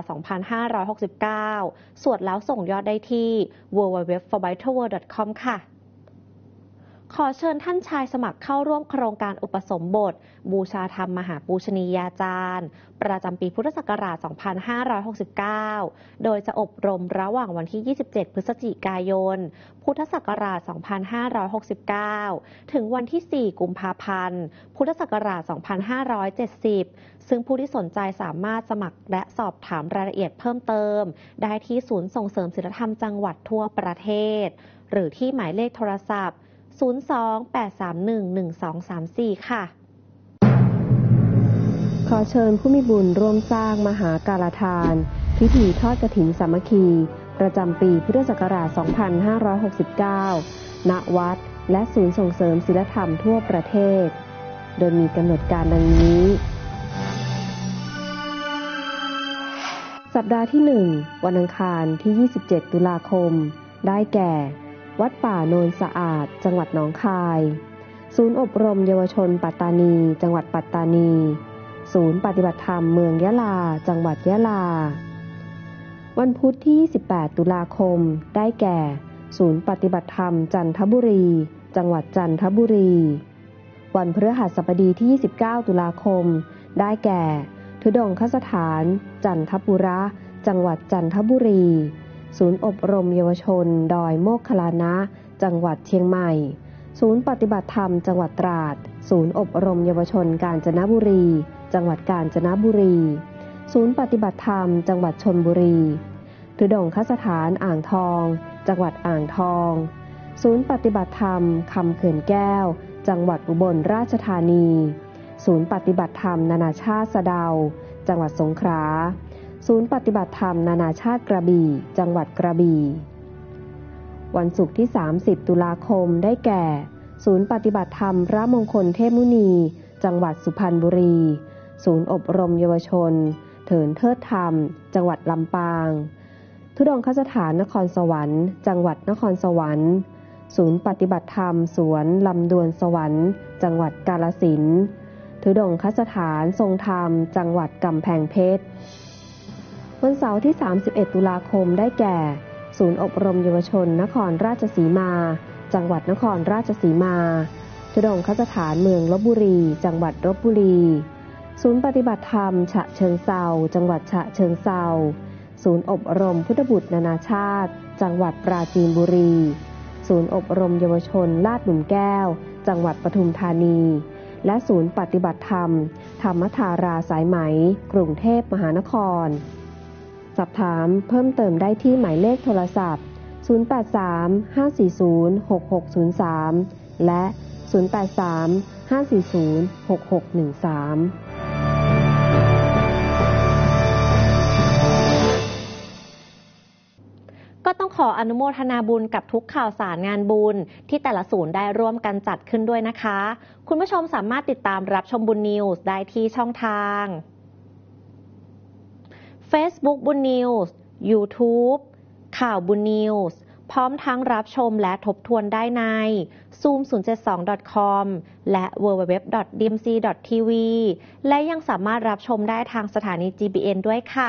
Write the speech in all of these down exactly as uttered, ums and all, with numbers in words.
สองพันห้าร้อยหกสิบเก้า สวดแล้วส่งยอดได้ที่ ดับเบิลยู ดับเบิลยู ดับเบิลยู ดอท ฟอร์ ไบเทิล เวิลด์ ดอท คอม ค่ะขอเชิญท่านชายสมัครเข้าร่วมโครงการอุปสมบทบูชาธรรมมหาปูชนียาจารย์ประจำปีพุทธศักราช สองพันห้าร้อยหกสิบเก้า โดยจะอบรมระหว่างวันที่ ยี่สิบเจ็ด พฤศจิกายน พุทธศักราช สองพันห้าร้อยหกสิบเก้า ถึงวันที่ สี่ กุมภาพันธ์ พุทธศักราช สองพันห้าร้อยเจ็ดสิบ ซึ่งผู้ที่สนใจสามารถสมัครและสอบถามรายละเอียดเพิ่มเติมได้ที่ศูนย์ส่งเสริมศีลธรรมจังหวัดทั่วประเทศหรือที่หมายเลขโทรศัพท์ศูนย์ สอง แปด สาม หนึ่ง หนึ่ง สอง สาม สี่ ค่ะขอเชิญผู้มีบุญร่วมสร้างมหากาลทานพิธีทอดกฐินสามัคคีประจำปีพุทธศักราช สองพันห้าร้อยหกสิบเก้า ณ วัดและศูนย์ส่งเสริมศีลธรรมทั่วประเทศโดยมีกำหนดการดังนี้สัปดาห์ที่ หนึ่ง วันอังคารที่ ยี่สิบเจ็ด ตุลาคมได้แก่วัดป่าโนนสะอาดจังหวัดหนองคายศูนย์อบรมเยาวชนปัตตานีจังหวัดปัตตานีศูนย์ปฏิบัติธรรมเมืองยะลาจังหวัดยะลาวันพุธที่ ยี่สิบแปด ตุลาคมได้แก่ศูนย์ปฏิบัติธรรมจันทบุรีจังหวัดจันทบุรีวันพฤหัสบดีที่ ยี่สิบเก้า ตุลาคมได้แก่ธุดงคสถานจันทบุระจังหวัดจันทบุรีศูนย์อบรมเยาวชนดอยโมกขลานะจังหวัดเชียงใหม่ศูนย์ปฏิบัติธรรมจังหวัดตราดศูนย์อบรมเยาวชนกาญจนบุรีจังหวัดกาญจนบุรีศูนย์ปฏิบัติธรรมจังหวัดชลบุรีธุดงคสถานอ่างทองจังหวัดอ่างทองศูนย์ปฏิบัติธรรมคำเขื่อนแก้วจังหวัดอุบลราชธานีศูนย์ปฏิบัติธรรมนานาชาติสะเดาจังหวัดสงขลาศูนย์ปฏิบัติธรรมนานาชาติกระบี่จังหวัดกระบี่วันศุกร์ที่ สามสิบ ตุลาคมได้แก่ศูนย์ปฏิบัติธรรมพระมงคลเทพมุนีจังหวัดสุพรรณบุรีศูนย์อบรมเยาวชนเถินเทิดธรรมจังหวัดลำปางธุดงคสถานนครสวรรค์จังหวัดนครสวรรค์ศูนย์ปฏิบัติธรรมสวนลำดวนสวรรค์จังหวัดกาฬสินธุ์ธุดงคสถานทรงธรรมจังหวัดกำแพงเพชรวันเสาร์ที่ สามสิบเอ็ด ตุลาคมได้แก่ศูนย์อบรมเยาวชนนครราชสีมาจังหวัดนครราชสีมาธุดงคสถานเมืองลพบุรีจังหวัดลพบุรีศูนย์ปฏิบัติธรรมฉะเชิงเทราจังหวัดฉะเชิงเทราศูนย์อบรมพุทธบุตรนานาชาติจังหวัดปราจีนบุรีศูนย์อบรมเยาวชนลาดหลุมแก้วจังหวัดปทุมธานีและศูนย์ปฏิบัติธรรมธรรมธาราสายไหมกรุงเทพมหานครสอบถามเพิ่มเติมได้ที่หมายเลขโทรศัพท์ศูนย์ แปด สาม ห้า สี่ ศูนย์ หก หก ศูนย์ สามและศูนย์ แปด สาม ห้า สี่ ศูนย์ หก หก หนึ่ง สามก็ต้องขออนุโมทนาบุญกับทุกข่าวสารงานบุญที่แต่ละศูนย์ได้ร่วมกันจัดขึ้นด้วยนะคะคุณผู้ชมสามารถติดตามรับชมบุญนิวส์ได้ที่ช่องทาง Facebook บุญนิวส์ YouTube ข่าวบุญนิวส์พร้อมทั้งรับชมและทบทวนได้ใน ซูม ศูนย์ เจ็ด สอง ดอท คอม และ ดับเบิลยู ดับเบิลยู ดับเบิลยู ดอท ดี เอ็ม ซี ดอท ที วี และยังสามารถรับชมได้ทางสถานี จี บี เอ็น ด้วยค่ะ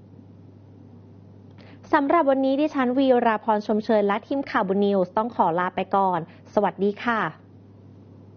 สำหรับวันนี้ดิฉันวีราพรชมเชยและทีมข่าวบุญนิวส์ต้องขอลาไปก่อนสวัสดีค่ะ